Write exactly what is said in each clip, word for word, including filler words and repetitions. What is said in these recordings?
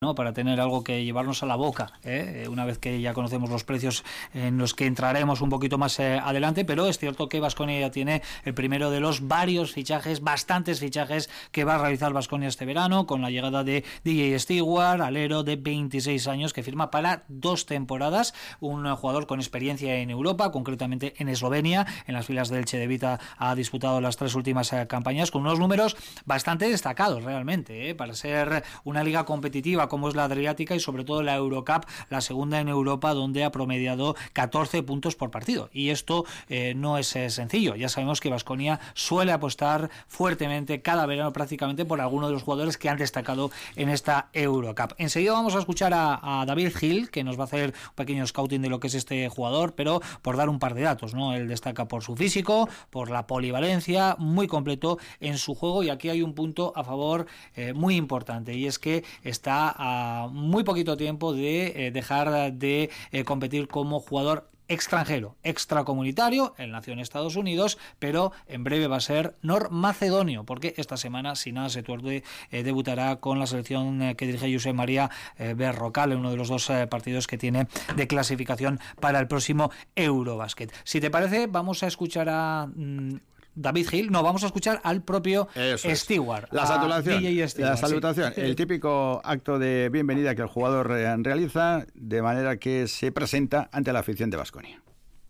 ¿no? Para tener algo que llevarnos a la boca, ¿eh? Una vez que ya conocemos los precios en los que entraremos un poquito más eh, adelante, pero es cierto que Baskonia ya tiene el primero de los varios fichajes, bastantes fichajes que va a realizar Baskonia este verano, con la llegada de D J Stewart, alero de veintiséis años, que firma para dos temporadas, un jugador con experiencia en Europa, concretamente en Eslovenia, en las filas del Elche de Vita ha disputado las tres últimas eh, campañas, con unos números bastante destacados realmente, ¿eh? Para ser una liga competitiva como es la Adriática y sobre todo la Eurocup, la segunda en Europa, donde ha promediado catorce puntos por partido, y esto eh, no es eh, sencillo. Ya sabemos que Baskonia suele apostar fuertemente cada verano prácticamente por alguno de los jugadores que han destacado en esta Eurocup. Enseguida vamos a escuchar a, a David Gil, que nos va a hacer un pequeño scouting de lo que es este jugador, pero por dar un par de datos, ¿no? Él destaca por su físico, por la polivalencia, muy completo en su juego, y aquí hay un punto a favor eh, muy importante, y es que está a muy poquito tiempo de eh, dejar de eh, competir como jugador extranjero, extracomunitario. Él nació en Estados Unidos, pero en breve va a ser normacedonio, porque esta semana, si nada se tuerde, eh, debutará con la selección eh, que dirige Josep María eh, Berrocal en uno de los dos eh, partidos que tiene de clasificación para el próximo Eurobasket. Si te parece, vamos a escuchar a... Mmm, David Gil, no, vamos a escuchar al propio Stewart. La salutación, la salutación, sí. El típico acto de bienvenida que el jugador realiza, de manera que se presenta ante la afición de Baskonia.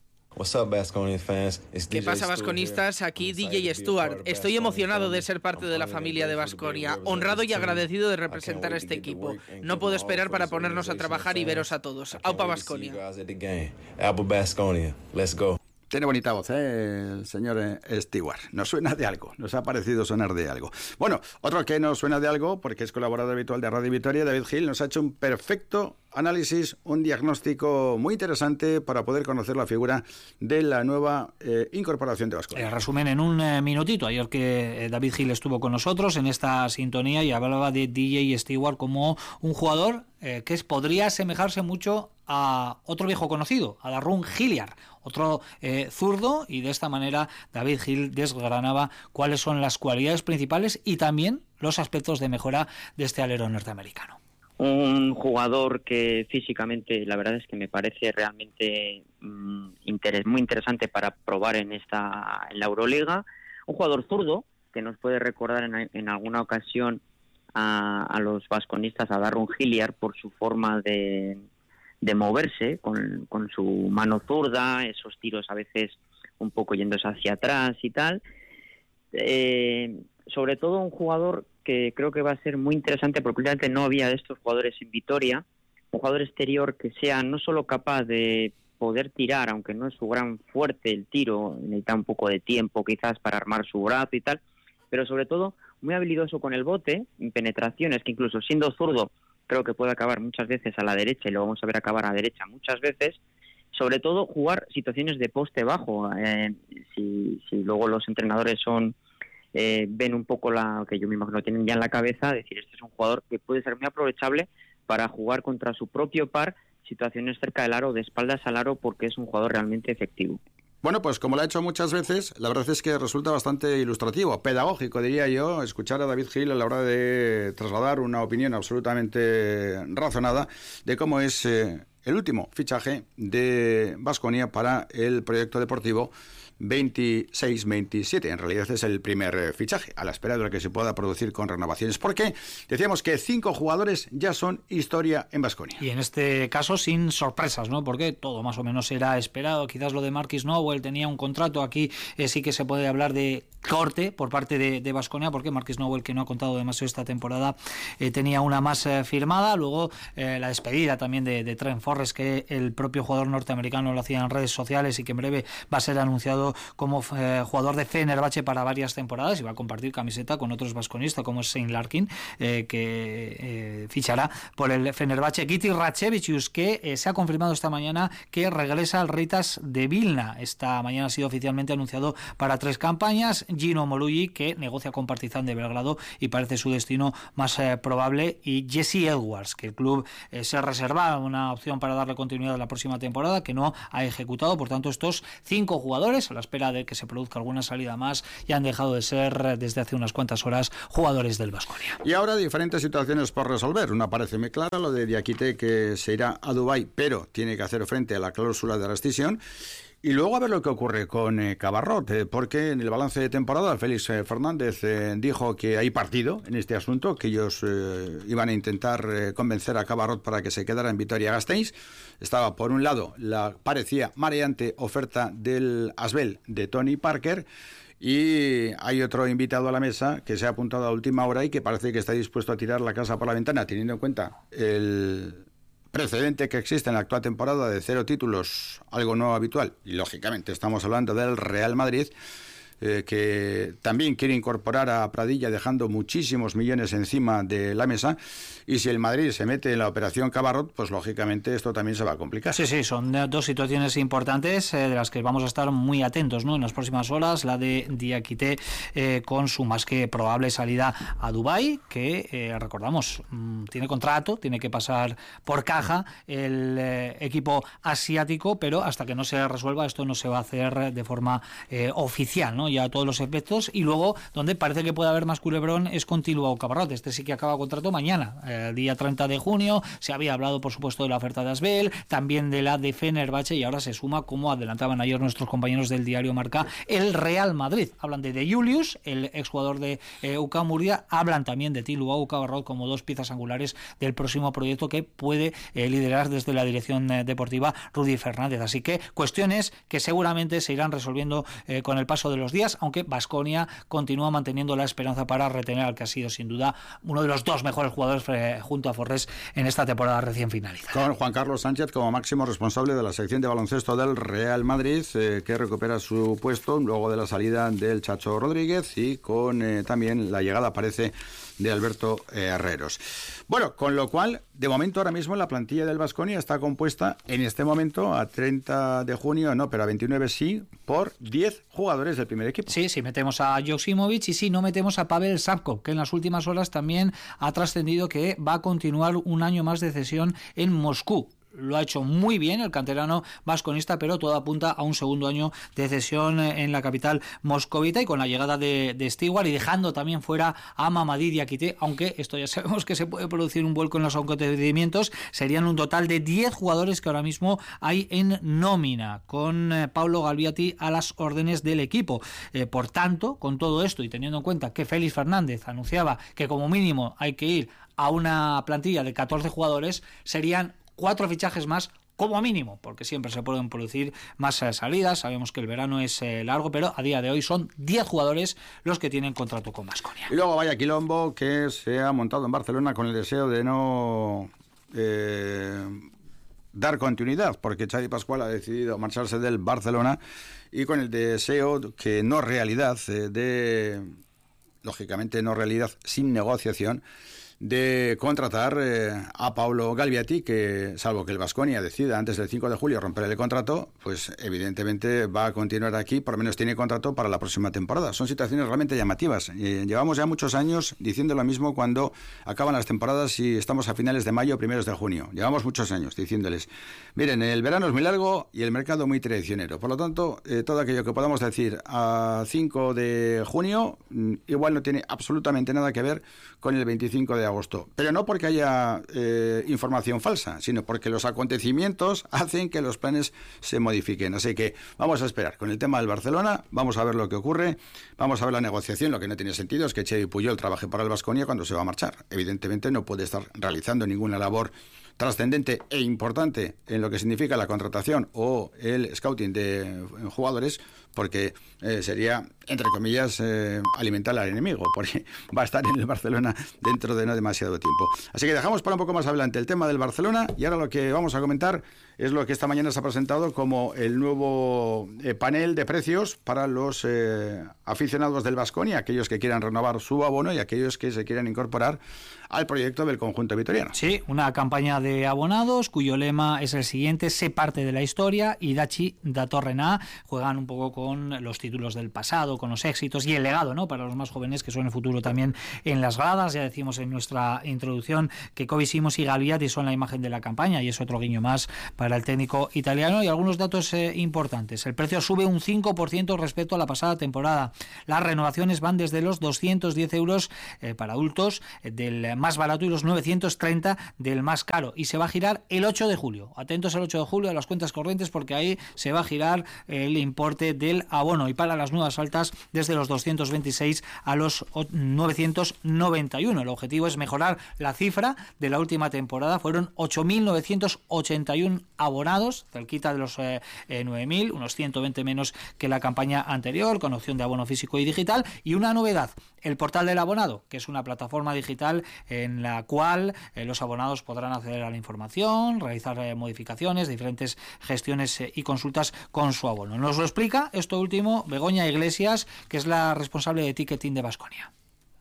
¿Qué pasa, basconistas? Aquí D J Stewart. Estoy emocionado de ser parte de la familia de Baskonia, honrado y agradecido de representar a este equipo. No puedo esperar para ponernos a trabajar y veros a todos. Aupa Baskonia. Tiene bonita voz, ¿eh? El señor Stewart. Nos suena de algo, nos ha parecido sonar de algo. Bueno, otro que nos suena de algo, porque es colaborador habitual de Radio Vitoria, David Gil, nos ha hecho un perfecto análisis, un diagnóstico muy interesante para poder conocer la figura de la nueva eh, incorporación de Baskonia. Eh, resumen en un eh, minutito, ayer que eh, David Gil estuvo con nosotros en esta sintonía y hablaba de D J Stewart como un jugador eh, que es, podría asemejarse mucho a otro viejo conocido, a Darrun Hilliard, otro eh, zurdo, y de esta manera David Gil desgranaba cuáles son las cualidades principales y también los aspectos de mejora de este alero norteamericano. Un jugador que físicamente, la verdad es que me parece realmente mmm, interes, muy interesante para probar en esta en la Euroliga. Un jugador zurdo que nos puede recordar en, en alguna ocasión a, a los basconistas, a Darrun Hilliard, por su forma de, de moverse con, con su mano zurda, esos tiros a veces un poco yéndose hacia atrás y tal. Eh, sobre todo un jugador que creo que va a ser muy interesante, porque últimamente no había de estos jugadores en Vitoria, un jugador exterior que sea no solo capaz de poder tirar, aunque no es su gran fuerte el tiro, necesita un poco de tiempo quizás para armar su brazo y tal, pero sobre todo muy habilidoso con el bote, en penetraciones, que incluso siendo zurdo creo que puede acabar muchas veces a la derecha, y lo vamos a ver acabar a la derecha muchas veces. Sobre todo jugar situaciones de poste bajo, eh, si, si luego los entrenadores son Eh, ven un poco la que yo me imagino tienen ya en la cabeza, decir, este es un jugador que puede ser muy aprovechable para jugar contra su propio par, situaciones cerca del aro, de espaldas al aro, porque es un jugador realmente efectivo. Bueno, pues como lo ha hecho muchas veces, la verdad es que resulta bastante ilustrativo, pedagógico, diría yo, escuchar a David Gil a la hora de trasladar una opinión absolutamente razonada de cómo es eh, el último fichaje de Baskonia para el proyecto deportivo veintiséis veintisiete. En realidad es el primer eh, fichaje, a la espera de lo que se pueda producir con renovaciones, porque decíamos que cinco jugadores ya son historia en Baskonia. Y en este caso sin sorpresas, ¿no? Porque todo más o menos era esperado. Quizás lo de Marquis Nowell tenía un contrato, aquí eh, sí que se puede hablar de corte por parte de Baskonia, porque Marquis Nowell, que no ha contado demasiado esta temporada, eh, tenía una más eh, firmada. Luego eh, la despedida también de, de Trent Forrest, que el propio jugador norteamericano lo hacía en redes sociales y que en breve va a ser anunciado como eh, jugador de Fenerbahce para varias temporadas y va a compartir camiseta con otros basconistas como es Shane Larkin, eh, que eh, fichará por el Fenerbahce. Giti Ratchevicius, que eh, se ha confirmado esta mañana que regresa al Ritas de Vilna. Esta mañana ha sido oficialmente anunciado para tres campañas. Gino Molugi, que negocia con Partizan de Belgrado y parece su destino más eh, probable, y Jesse Edwards, que el club eh, se reserva una opción para darle continuidad a la próxima temporada, que no ha ejecutado. Por tanto, estos cinco jugadores, a la espera de que se produzca alguna salida más, y han dejado de ser desde hace unas cuantas horas jugadores del Baskonia. Y ahora diferentes situaciones por resolver. Una parece muy clara, lo de Diakité, que se irá a Dubái, pero tiene que hacer frente a la cláusula de rescisión. Y luego a ver lo que ocurre con eh, Cabarrot, eh, porque en el balance de temporada Félix eh, Fernández eh, dijo que hay partido en este asunto, que ellos eh, iban a intentar eh, convencer a Cabarrot para que se quedara en Vitoria-Gasteiz. Estaba, por un lado, la parecía mareante oferta del Asbel de Tony Parker, y hay otro invitado a la mesa que se ha apuntado a última hora y que parece que está dispuesto a tirar la casa por la ventana, teniendo en cuenta el precedente que existe en la actual temporada de cero títulos, algo no habitual, y lógicamente estamos hablando del Real Madrid, eh, que también quiere incorporar a Pradilla dejando muchísimos millones encima de la mesa, y si el Madrid se mete en la operación Cabarrot, pues lógicamente esto también se va a complicar. Sí, sí, son dos situaciones importantes eh, de las que vamos a estar muy atentos, ¿no?, en las próximas horas. La de Diakité eh, con su más que probable salida a Dubái, que eh, recordamos, mmm, tiene contrato, tiene que pasar por caja el eh, equipo asiático, pero hasta que no se resuelva esto no se va a hacer de forma eh, oficial, ¿no?, ya a todos los efectos. Y luego, donde parece que puede haber más culebrón, es con Tilbao Cabarrot. Este sí que acaba contrato mañana, el eh, día treinta de junio. Se había hablado, por supuesto, de la oferta de Asbel, también de la de Fenerbahce, y ahora se suma, como adelantaban ayer nuestros compañeros del diario Marca, el Real Madrid. Hablan de De Julius, el exjugador de eh, U C A Murcia, hablan también de Tilbao Cabarrot como dos piezas angulares del próximo proyecto que puede eh, liderar desde la dirección eh, deportiva Rudy Fernández. Así que cuestiones que seguramente se irán resolviendo eh, con el paso de los días, aunque Baskonia continúa manteniendo la esperanza para retener al que ha sido sin duda uno de los dos mejores jugadores eh, junto a Forrés en esta temporada recién finalizada. Con Juan Carlos Sánchez como máximo responsable de la sección de baloncesto del Real Madrid, eh, que recupera su puesto luego de la salida del Chacho Rodríguez, y con eh, también la llegada, parece, de Alberto eh, Herreros. Bueno, con lo cual, de momento, ahora mismo la plantilla del Baskonia está compuesta en este momento, a treinta de junio, no, pero a veintinueve sí, por diez jugadores del primer equipo. Sí, sí, metemos a Joksimovic, y sí, no metemos a Pavel Sapko, que en las últimas horas también ha trascendido que va a continuar un año más de cesión en Moscú. Lo ha hecho muy bien el canterano vasconista, pero todo apunta a un segundo año de cesión en la capital moscovita, y con la llegada de, de Stewart, y dejando también fuera a Mamadi Diakité, aunque esto ya sabemos que se puede producir un vuelco en los acontecimientos. Serían un total de diez jugadores que ahora mismo hay en nómina, con eh, Paulo Galviati a las órdenes del equipo. Eh, por tanto, con todo esto, y teniendo en cuenta que Félix Fernández anunciaba que como mínimo hay que ir a una plantilla de catorce jugadores, serían cuatro fichajes más como mínimo, porque siempre se pueden producir más eh, salidas. Sabemos que el verano es eh, largo, pero a día de hoy son diez jugadores los que tienen contrato con Baskonia. Y luego vaya quilombo que se ha montado en Barcelona con el deseo de no eh, dar continuidad, porque Xavi Pascual ha decidido marcharse del Barcelona, y con el deseo que no realidad eh, de, lógicamente no realidad sin negociación, de contratar eh, a Paulo Galviati, que salvo que el Baskonia decida antes del cinco de julio romper el contrato, pues evidentemente va a continuar aquí, por lo menos tiene contrato para la próxima temporada. Son situaciones realmente llamativas. Eh, llevamos ya muchos años diciendo lo mismo cuando acaban las temporadas y estamos a finales de mayo, primeros de junio. Llevamos muchos años diciéndoles, miren, el verano es muy largo y el mercado muy traicionero. Por lo tanto, eh, todo aquello que podamos decir a cinco de junio igual no tiene absolutamente nada que ver con el veinticinco de agosto, pero no porque haya eh, información falsa, sino porque los acontecimientos hacen que los planes se modifiquen. Así que vamos a esperar con el tema del Barcelona, vamos a ver lo que ocurre, vamos a ver la negociación. Lo que no tiene sentido es que Xavi Puyol trabaje para el Baskonia cuando se va a marchar. Evidentemente no puede estar realizando ninguna labor trascendente e importante en lo que significa la contratación o el scouting de jugadores, porque eh, sería, entre comillas, eh, alimentar al enemigo, porque va a estar en el Barcelona dentro de no demasiado tiempo. Así que dejamos para un poco más adelante el tema del Barcelona, y ahora lo que vamos a comentar es lo que esta mañana se ha presentado como el nuevo eh, panel de precios para los eh, aficionados del Baskonia, aquellos que quieran renovar su abono y aquellos que se quieran incorporar al proyecto del conjunto vitoriano. Sí, una campaña de abonados cuyo lema es el siguiente: sé parte de la historia, y Dachi datorrena. Juegan un poco con los títulos del pasado, con los éxitos y el legado, ¿no?, para los más jóvenes, que son el futuro también en las gradas. Ya decimos en nuestra introducción que Kobe Simos y Gagliardi son la imagen de la campaña, y es otro guiño más para el técnico italiano. Y algunos datos eh, importantes: el precio sube un cinco por ciento respecto a la pasada temporada. Las renovaciones van desde los doscientos diez euros eh, para adultos eh, del más barato y los novecientos treinta del más caro, y se va a girar el ocho de julio. Atentos al ocho de julio a las cuentas corrientes, porque ahí se va a girar el importe del abono, y para las nuevas altas desde los doscientos veintiséis a los novecientos noventa y uno. El objetivo es mejorar la cifra de la última temporada. Fueron ocho mil novecientos ochenta y uno abonados, cerquita de los eh, eh, nueve mil, unos ciento veinte menos que la campaña anterior, con opción de abono físico y digital. Y una novedad: el portal del abonado, que es una plataforma digital en la cual eh, los abonados podrán acceder a la información, realizar eh, modificaciones, diferentes gestiones eh, y consultas con su abono. Nos lo explica esto último Begoña Iglesias, que es la responsable de ticketing de Baskonia.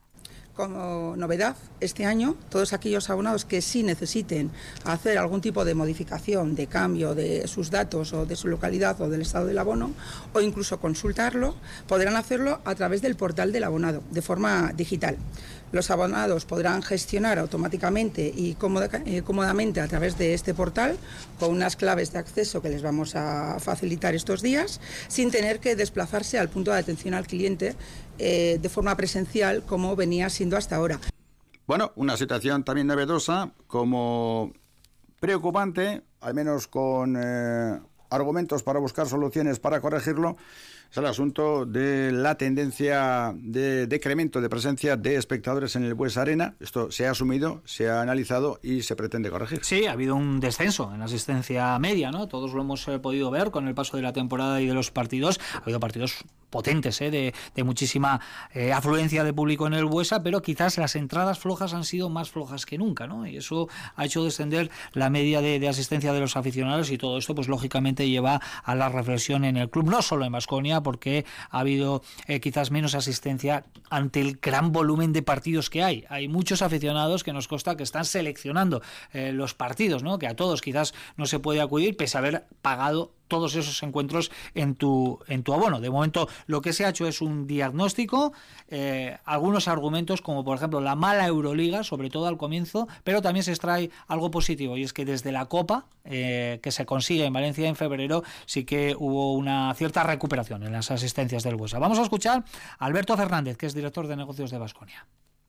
Como novedad, este año, todos aquellos abonados que sí necesiten hacer algún tipo de modificación, de cambio de sus datos o de su localidad o del estado del abono, o incluso consultarlo, podrán hacerlo a través del portal del abonado, de forma digital. Los abonados podrán gestionar automáticamente y cómoda, eh, cómodamente a través de este portal, con unas claves de acceso que les vamos a facilitar estos días, sin tener que desplazarse al punto de atención al cliente eh, de forma presencial, como venía siendo hasta ahora. Bueno, una situación también novedosa, como preocupante, al menos con eh, argumentos para buscar soluciones para corregirlo. Es el asunto de la tendencia de decremento de presencia de espectadores en el Buesa Arena. Esto se ha asumido, se ha analizado y se pretende corregir. Sí, ha habido un descenso en la asistencia media, ¿no? Todos lo hemos eh, podido ver con el paso de la temporada y de los partidos. Ha habido partidos potentes, ¿eh? de, de muchísima eh, afluencia de público en el Buesa, pero quizás las entradas flojas han sido más flojas que nunca, ¿no? Y eso ha hecho descender la media de, de asistencia de los aficionados, y todo esto, pues lógicamente lleva a la reflexión en el club, no solo en Baskonia, porque ha habido eh, quizás menos asistencia ante el gran volumen de partidos que hay. Hay muchos aficionados que nos consta que están seleccionando eh, los partidos, ¿no? Que a todos quizás no se puede acudir pese a haber pagado todos esos encuentros en tu en tu abono. De momento lo que se ha hecho es un diagnóstico, eh, algunos argumentos, como por ejemplo la mala Euroliga, sobre todo al comienzo, pero también se extrae algo positivo, y es que desde la Copa eh, que se consigue en Valencia en febrero sí que hubo una cierta recuperación en las asistencias del Buesa. Vamos a escuchar a Alberto Fernández, que es director de negocios de Baskonia.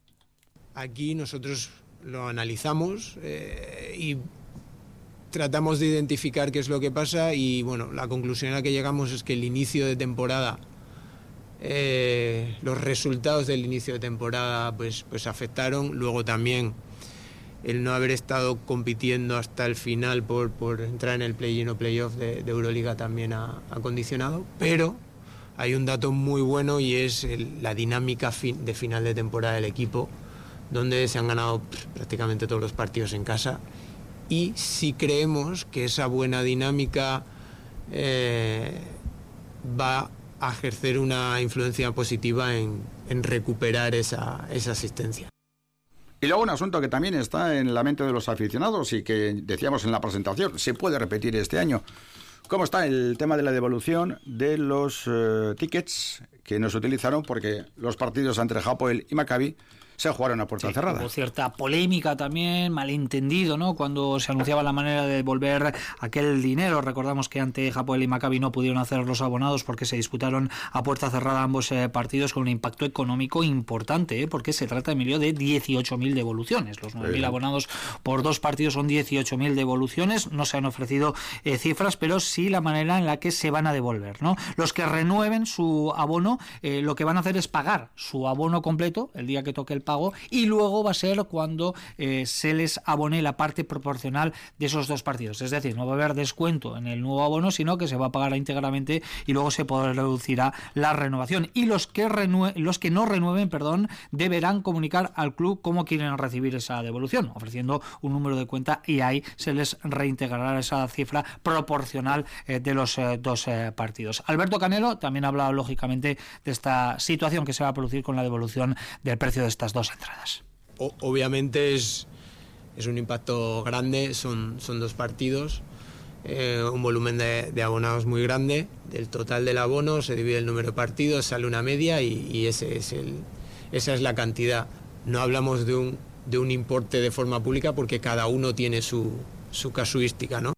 Aquí nosotros lo analizamos eh, y tratamos de identificar qué es lo que pasa, y bueno, la conclusión a la que llegamos es que el inicio de temporada, eh, los resultados del inicio de temporada pues, pues afectaron. Luego también el no haber estado compitiendo hasta el final por, por entrar en el play-in o play-off de, de Euroliga también ha, ha condicionado, pero hay un dato muy bueno, y es el, la dinámica fin, de final de temporada del equipo, donde se han ganado pff, prácticamente todos los partidos en casa. Y sí creemos que esa buena dinámica eh, va a ejercer una influencia positiva en, en recuperar esa, esa asistencia. Y luego un asunto que también está en la mente de los aficionados y que decíamos en la presentación, se puede repetir este año. ¿Cómo está el tema de la devolución de los uh, tickets que no se utilizaron porque los partidos entre Hapoel y Maccabi se jugaron a puerta sí, cerrada? Hubo cierta polémica también, malentendido, ¿no? Cuando se anunciaba la manera de devolver aquel dinero. Recordamos que ante Hapoel y Maccabi no pudieron hacer los abonados porque se disputaron a puerta cerrada ambos eh, partidos, con un impacto económico importante, ¿eh? Porque se trata, Emilio, de dieciocho mil devoluciones. Los nueve mil abonados por dos partidos son dieciocho mil devoluciones. No se han ofrecido eh, cifras, pero sí la manera en la que se van a devolver, ¿no? Los que renueven su abono, eh, lo que van a hacer es pagar su abono completo el día que toque el pago, y luego va a ser cuando eh, se les abone la parte proporcional de esos dos partidos. Es decir, no va a haber descuento en el nuevo abono, sino que se va a pagar íntegramente y luego se reducirá la renovación. Y los que renue- los que no renueven, perdón, deberán comunicar al club cómo quieren recibir esa devolución, ofreciendo un número de cuenta, y ahí se les reintegrará esa cifra proporcional eh, de los eh, dos eh, partidos. Alberto Canelo también ha hablado lógicamente de esta situación que se va a producir con la devolución del precio de estas dos entradas. o, obviamente es, es un impacto grande, son, son dos partidos, eh, un volumen de, de abonados muy grande, del total del abono se divide el número de partidos, sale una media y, y ese es el, esa es la cantidad. No hablamos de un, de un importe de forma pública porque cada uno tiene su, su casuística, ¿no?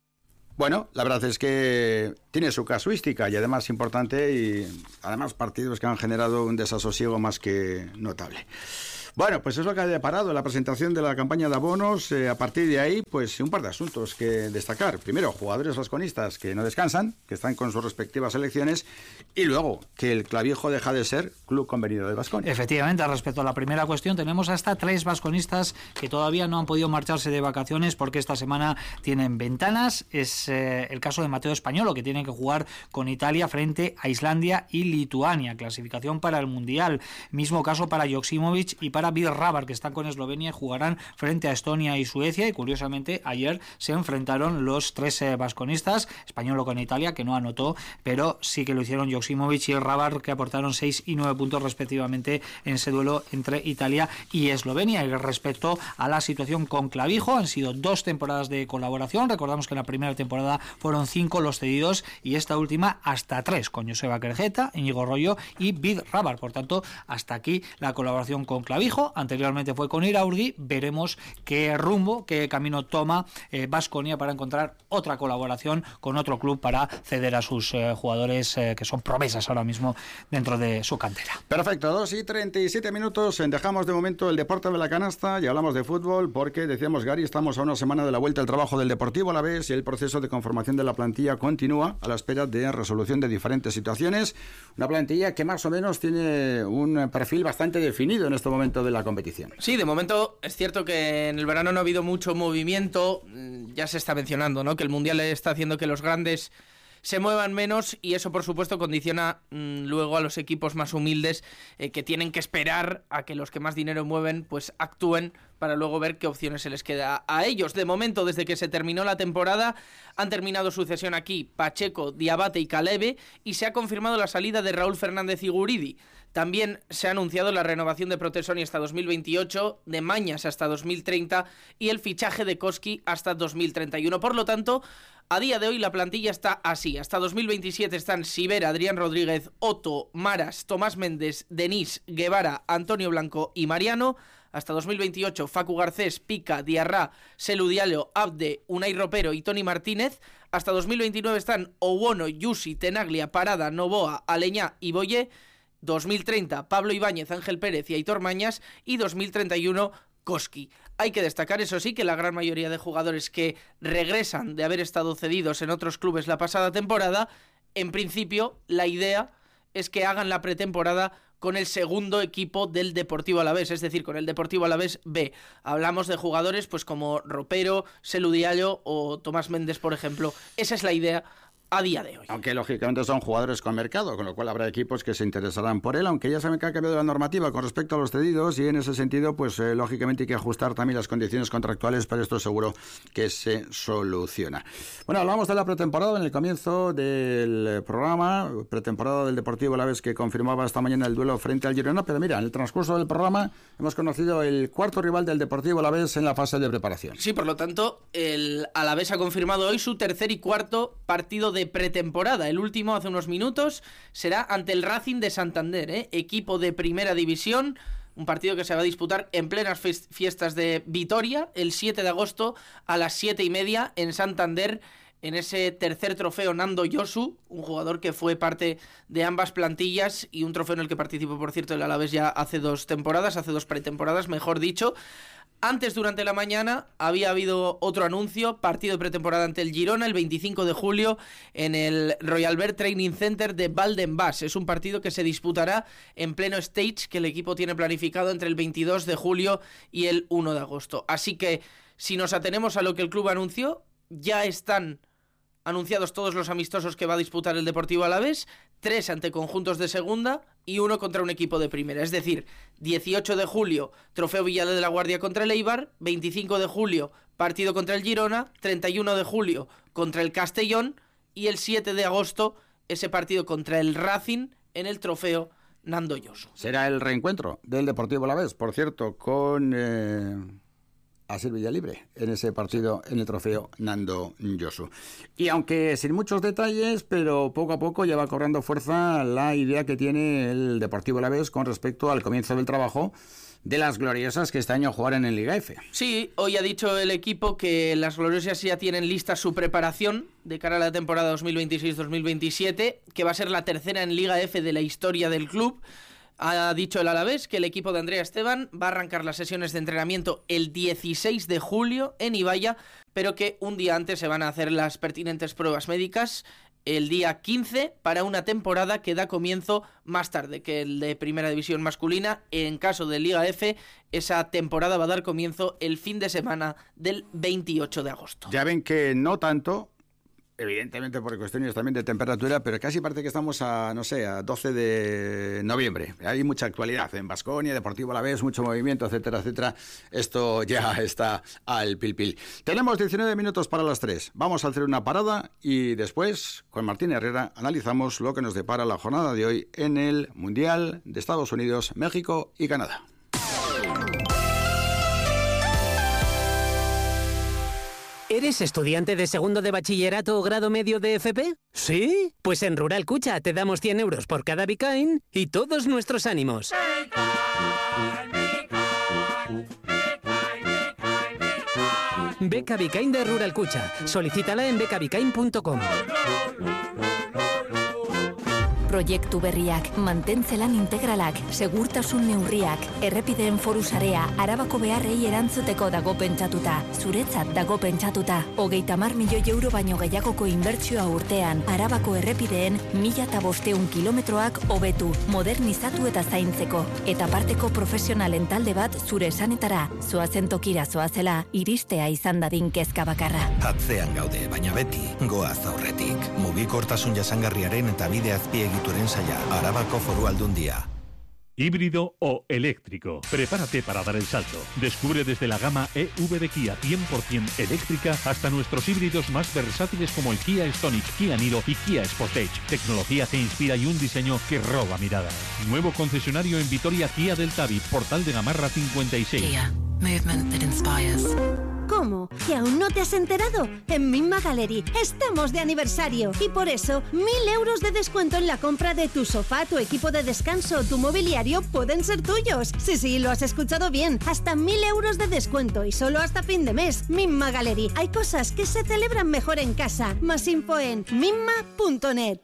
Bueno, la verdad es que tiene su casuística y además importante y además partidos que han generado un desasosiego más que notable. Bueno, pues es lo que ha deparado la presentación de la campaña de abonos. Eh, a partir de ahí, pues un par de asuntos que destacar. Primero, jugadores vasconistas que no descansan, que están con sus respectivas selecciones, y luego que el Clavijo deja de ser club convenido de Baskonia. Efectivamente, respecto a la primera cuestión, tenemos hasta tres vasconistas que todavía no han podido marcharse de vacaciones porque esta semana tienen ventanas. Es eh, el caso de Mateo Españolo, que tiene que jugar con Italia frente a Islandia y Lituania, clasificación para el Mundial. Mismo caso para Joksimovic y para Vid Rabar, que están con Eslovenia y jugarán frente a Estonia y Suecia, y curiosamente ayer se enfrentaron los tres vasconistas, eh, Españolo con Italia, que no anotó, pero sí que lo hicieron Joksimovic y Rabar, que aportaron seis y nueve puntos respectivamente en ese duelo entre Italia y Eslovenia. Y respecto a la situación con Clavijo, han sido dos temporadas de colaboración. Recordamos que en la primera temporada fueron cinco los cedidos y esta última hasta tres, con Joseba Querejeta, Íñigo Rollo y Vid Rabar. Por tanto, hasta aquí la colaboración con Clavijo. Anteriormente fue con Iraurgi. Veremos qué rumbo, qué camino toma Baskonia eh, para encontrar otra colaboración con otro club para ceder a sus eh, jugadores eh, que son promesas ahora mismo dentro de su cantera. Perfecto, dos y treinta y siete minutos. Dejamos de momento el deporte de la canasta y hablamos de fútbol porque, decíamos, Gary, estamos a una semana de la vuelta al trabajo del Deportivo Alavés y el proceso de conformación de la plantilla continúa a la espera de resolución de diferentes situaciones. Una plantilla que más o menos tiene un perfil bastante definido en este momento de la competición. Sí, de momento es cierto que en el verano no ha habido mucho movimiento. Ya se está mencionando, ¿no?, que el Mundial está haciendo que los grandes se muevan menos y eso por supuesto condiciona mmm, luego a los equipos más humildes eh, que tienen que esperar a que los que más dinero mueven pues actúen para luego ver qué opciones se les queda a ellos. De momento, desde que se terminó la temporada, han terminado su cesión aquí Pacheco, Diabate y Calebe, y se ha confirmado la salida de Raúl Fernández y Guridi. También se ha anunciado la renovación de Protesoni hasta dos mil veintiocho, de Mañas hasta dos mil treinta y el fichaje de Koski hasta dos mil treinta y uno. Por lo tanto, a día de hoy la plantilla está así. Hasta dos mil veintisiete están Sivera, Adrián Rodríguez, Otto, Maras, Tomás Méndez, Denis, Guevara, Antonio Blanco y Mariano. Hasta dos mil veintiocho, Facu Garcés, Pica, Diarra, Selu Diallo, Abde, Unai Ropero y Toni Martínez. Hasta dos mil veintinueve están Owono, Yusi, Tenaglia, Parada, Novoa, Aleñá y Boye. dos mil treinta, Pablo Ibáñez, Ángel Pérez y Aitor Mañas. Y dos mil treinta y uno, Koski. Hay que destacar, eso sí, que la gran mayoría de jugadores que regresan de haber estado cedidos en otros clubes la pasada temporada, en principio, la idea es que hagan la pretemporada con el segundo equipo del Deportivo Alavés, es decir, con el Deportivo Alavés B. Hablamos de jugadores pues como Ropero, Selu Diallo o Tomás Méndez, por ejemplo. Esa es la idea a día de hoy. Aunque lógicamente son jugadores con mercado, con lo cual habrá equipos que se interesarán por él, aunque ya saben que ha cambiado la normativa con respecto a los cedidos y en ese sentido pues eh, lógicamente hay que ajustar también las condiciones contractuales, pero esto seguro que se soluciona. Bueno, hablamos de la pretemporada en el comienzo del programa, pretemporada del Deportivo Alavés que confirmaba esta mañana el duelo frente al Girona, pero mira, en el transcurso del programa hemos conocido el cuarto rival del Deportivo Alavés en la fase de preparación. Sí, por lo tanto, el Alavés ha confirmado hoy su tercer y cuarto partido de pretemporada. El último hace unos minutos será ante el Racing de Santander, ¿eh? equipo de primera división, un partido que se va a disputar en plenas fiestas de Vitoria el siete de agosto a las siete y media en Santander, en ese tercer trofeo Nando Josu, un jugador que fue parte de ambas plantillas y un trofeo en el que participó, por cierto, el Alavés ya hace dos temporadas, hace dos pretemporadas, mejor dicho. Antes, durante la mañana, había habido otro anuncio, partido de pretemporada ante el Girona el veinticinco de julio en el Royal Bear Training Center de Valdenbas. Es un partido que se disputará en pleno stage que el equipo tiene planificado entre el veintidós de julio y el uno de agosto. Así que, si nos atenemos a lo que el club anunció, ya están anunciados todos los amistosos que va a disputar el Deportivo Alavés, tres ante conjuntos de segunda y uno contra un equipo de primera. Es decir, dieciocho de julio, Trofeo Villada de la Guardia contra el Eibar, veinticinco de julio, partido contra el Girona, treinta y uno de julio contra el Castellón y el siete de agosto, ese partido contra el Racing en el Trofeo Nando Josu. Será el reencuentro del Deportivo Alavés, por cierto, con eh, Asier Villalibre en ese partido en el trofeo Nando Josu. Y aunque sin muchos detalles, pero poco a poco ya va cobrando fuerza la idea que tiene el Deportivo Alavés con respecto al comienzo del trabajo de las gloriosas que este año jugarán en Liga F. Sí, hoy ha dicho el equipo que las gloriosas ya tienen lista su preparación de cara a la temporada dos mil veintiséis dos mil veintisiete, que va a ser la tercera en Liga F de la historia del club. Ha dicho el Alavés que el equipo de Andrea Esteban va a arrancar las sesiones de entrenamiento el dieciséis de julio en Ibaya, pero que un día antes se van a hacer las pertinentes pruebas médicas el día quince para una temporada que da comienzo más tarde que el de Primera División masculina. En caso de Liga F, esa temporada va a dar comienzo el fin de semana del veintiocho de agosto. Ya ven que no tanto, evidentemente por cuestiones también de temperatura, pero casi parece que estamos a, no sé, a doce de noviembre. Hay mucha actualidad en Baskonia, Deportivo Alavés, mucho movimiento, etcétera, etcétera. Esto ya está al pil pil. Tenemos diecinueve minutos para las tres. Vamos a hacer una parada y después, con Martín Herrera, analizamos lo que nos depara la jornada de hoy en el Mundial de Estados Unidos, México y Canadá. ¿Eres estudiante de segundo de bachillerato o grado medio de F P? ¿Sí? Pues en Rural Cucha te damos cien euros por cada Bicain y todos nuestros ánimos. Beca Bicain de Rural Cucha. Solicítala en beca bicain punto com. Proiektu berriak, mantentzelan integralak, segurtasun neurriak, errepideen foru sarea, Arabako beharrei erantzuteko dago pentsatuta, zuretzat dago pentsatuta. Hogeita hamar milioi euro baino gehiagoko inbertsioa urtean, Arabako errepideen mila eta bosteun kilometroak hobetu, modernizatu eta zaintzeko. Eta parteko profesionalen talde bat zure esanetara, zoazen tokira zoazela, iristea izan dadin kezka bakarra. Atzean gaude, baina beti, goaz aurretik. Mugikortasun jasangarriaren eta bide azpiegitu Saia, Arabako Foru Aldundia. Híbrido o eléctrico. Prepárate para dar el salto. Descubre desde la gama E V de Kia cien por ciento eléctrica hasta nuestros híbridos más versátiles como el Kia Stonic, Kia Niro y Kia Sportage. Tecnología que inspira y un diseño que roba miradas. Nuevo concesionario en Vitoria, Kia del Tabi, Portal de Gamarra cincuenta y seis. Kia. Movement that inspires. ¿Cómo? ¿Que aún no te has enterado? En Minma Gallery estamos de aniversario y por eso mil euros de descuento en la compra de tu sofá, tu equipo de descanso o tu mobiliario pueden ser tuyos. Sí, sí, lo has escuchado bien. Hasta mil euros de descuento y solo hasta fin de mes. Minma Gallery. Hay cosas que se celebran mejor en casa. Más info en minma punto net.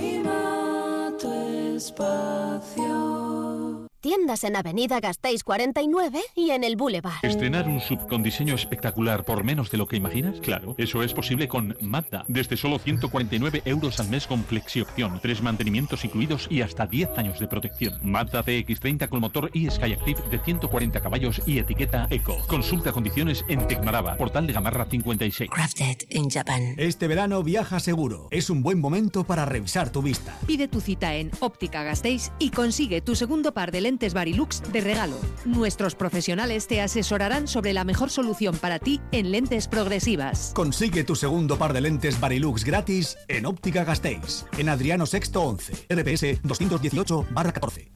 Mima tu espacio. Tiendas en Avenida Gasteiz cuarenta y nueve y en el Boulevard. ¿Estrenar un sub con diseño espectacular por menos de lo que imaginas? Claro, eso es posible con Mazda. Desde solo ciento cuarenta y nueve euros al mes con flexi-opción, tres mantenimientos incluidos y hasta diez años de protección. Mazda C X treinta con motor y Skyactiv de ciento cuarenta caballos y etiqueta Eco. Consulta condiciones en Tecmaraba, Portal de Gamarra cincuenta y seis. Crafted in Japan. Este verano viaja seguro. Es un buen momento para revisar tu vista. Pide tu cita en Óptica Gasteiz y consigue tu segundo par de lentes Varilux de regalo. Nuestros profesionales te asesorarán sobre la mejor solución para ti en lentes progresivas. Consigue tu segundo par de lentes Varilux gratis en Óptica Gasteiz, en Adriano Sexto once, R P S doscientos dieciocho barra catorce.